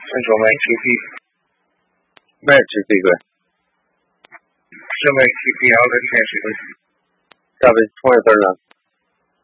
做咩 QP？ 咩 QP 佢？ 做咩 QP 有啲咩事？ 加邊通一對啦。